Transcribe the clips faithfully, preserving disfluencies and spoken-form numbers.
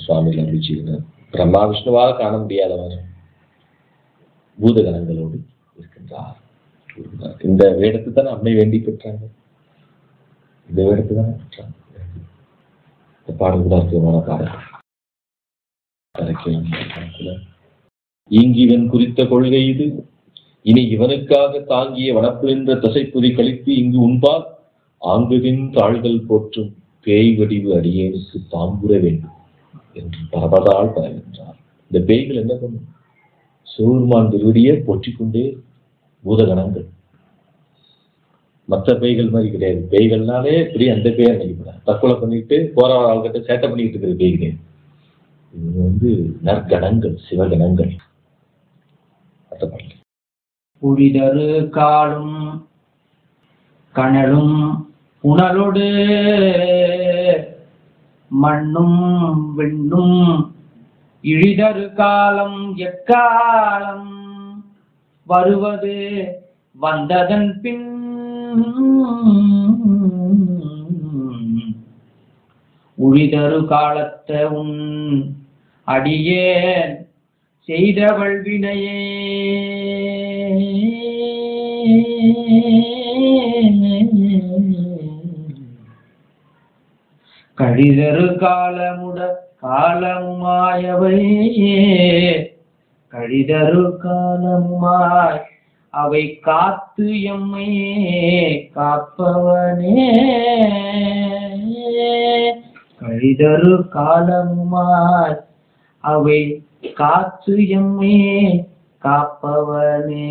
சுவாமிகள் அருளிச்சிருந்தார். பிரம்மா விஷ்ணுவால் காண முடியாதவர் பூதகணங்களோடு இருக்கின்றார். இந்த வேடத்தை தான் அம்மை வேண்டி பெற்றாங்க. இந்த வேடத்தை தான் பெற்றாங்க. இந்த பாடல் கூட அற்புதமான பாடல். ஈங்கிவன் குறித்த கொள்கை இது, இனி இவனுக்காக தாங்கிய வனப்பு என்ற தசைப்புரி கழித்து இங்கு உண்பால் ஆங்குதின் தாள்கள் போற்றும் பேய் வடிவு அடியேனுக்கு தாம்புற வேண்டும் என்று பரபதால் பரவின்றார். இந்த பேய்கள் என்ன பண்ணும்? சூர்மான் திருவடியை போற்றிக்கொண்டே பூதகணங்கள். மற்ற பேய்கள் மாதிரி கிடையாது. பேய்கள்னாலே இப்படி அந்த பேர் நினைக்கப்படாது. தற்கொலை பண்ணிட்டு போற ஆள்கிட்ட சேட்டை பண்ணிக்கிட்டு இருக்கிற பேய் கிடையாது. இது வந்து நற்கணங்கள், சிவகணங்கள். புரிதரு காலும் கனலும் புனலோடு மண்ணும் விண்ணும் இழிதரு காலம் எக்காலம் வருவது வந்ததன் பின் உழிதரு காலத்த உன் அடியேன் செய்தவள் வினையே கழிதரு காலமுட காலமுமாயவை கழிதரு காலமுமாய் அவை காத்து எம்மை காப்பவனே கழிதரு காலமுமாய் அவை காத்து எம்மை காப்பவனே.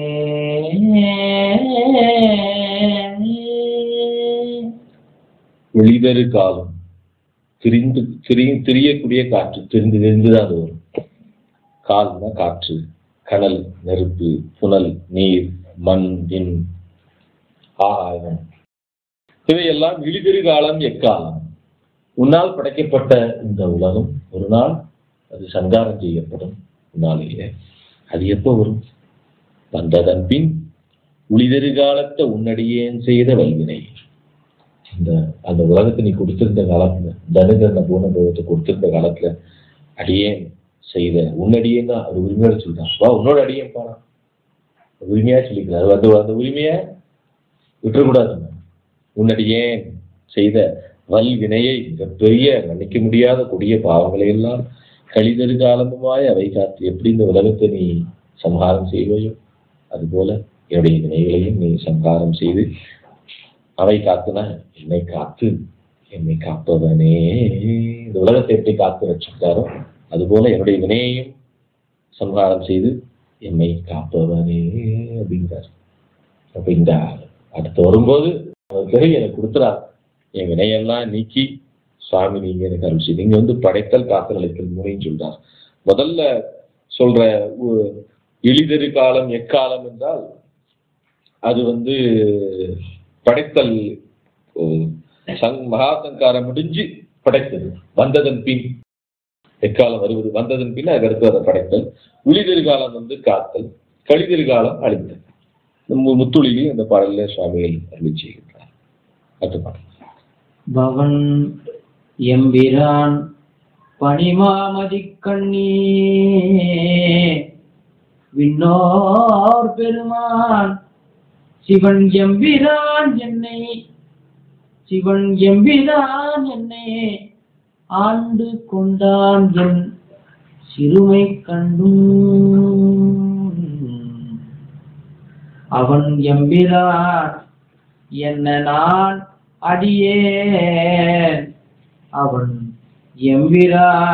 ஒளிதரு காலம் திரிந்து திரி திரியக்கூடிய காற்று திரிந்து தெரிந்துதான் அது வரும். கால்னா காற்று, கடல் நெருப்பு, புனல் நீர், மண், விண், ஆகாயம், இவையெல்லாம் இழிதிரு காலம் எக்காலம். உன்னால் படைக்கப்பட்ட இந்த உலகம் ஒரு நாள் அது சங்காரம் செய்யப்படும். உன்னாலேயே அது எப்போ வரும்? வந்ததன் பின் உளிதெரு காலத்தை உன்னடியேன் செய்த வல்வினை. இந்த அந்த உலகத்தை நீ கொடுத்திருந்த காலத்துல, தனுகரண பூனபோகத்தை கொடுத்திருந்த காலத்துல அடியேன் செய்த உன்னடியேன் தான் அது உரிமையோட சொல்றான். வா உன்னோட அடியேன் பாடா உரிமையா சொல்லிக்கிறார். அந்த அந்த உரிமையை விட்டுறக்கூடாது. உன்னடியேன் செய்த வல் வினையை, மிகப்பெரிய மன்னிக்க முடியாத கொடிய பாவங்களை எல்லாம் கழிதரு காலமுமாய் அவை காத்து எப்படி இந்த உலகத்தை நீ சம்ஹாரம் செய்வையோ அதுபோல என்னுடைய வினைகளையும் நீ சம்ஹாரம் செய்து அவை காத்துனா என்னை காத்து என்னை காப்பவனே. இந்த உலகத்தை எப்படி காத்து வச்சிருக்காரோ அதுபோல என்னுடைய வினையையும் சம்ஹாரம் செய்து என்னை காப்பவனே அப்படிங்கிறார். அப்ப இந்த அடுத்து வரும்போது அவர் பிறகு எனக்கு கொடுத்துறார். என் வினையெல்லாம் நீக்கி சுவாமி நீங்க எனக்கு அருள் செய்து. இங்க வந்து படைத்தல் காத்தல் அளித்தல் மூணையும் சொல்றார். முதல்ல சொல்ற எளிதரு காலம் எக்காலம் என்றால் அது வந்து படைத்தல் சங் மகாசங்காரம் முடிஞ்சு படைத்தது. வந்ததன் பின் எக்காலம் வருவது வந்ததன் பின் அதுக்கு அடுத்து அதை படைத்தல். உளிதெரு காலம் வந்து காத்தல், கழிதெரு காலம் அழித்தல். முத்துளிலையும் அந்த பாடல சுவாமிகள் அருள் செய்கின்றார். அடுத்த பாடல் பவன் எம்பிரான் பனிமாமதி கண்ணீ விண்ணோர் பெருமான் சிவன் எம்பிரான் என்னை சிவன் எம்பிரான் என்னை ஆண்டு கொண்டான் என் சிறுமை கண்டும் அவன் எம்பிரான் என்ன நான் அடியேன் அவன் எம்பிரான்